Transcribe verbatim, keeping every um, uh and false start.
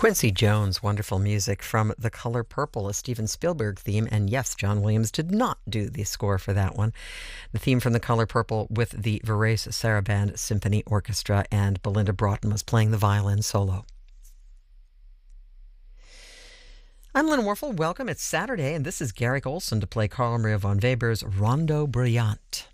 Quincy Jones, wonderful music from The Color Purple, a Steven Spielberg theme. And yes, John Williams did not do the score for that one. The theme from The Color Purple with the Varese Saraband Symphony Orchestra, and Belinda Broughton was playing the violin solo. I'm Lynn Warfel. Welcome. It's Saturday, and this is Garrick Olson to play Carl Maria von Weber's Rondo Brilliant.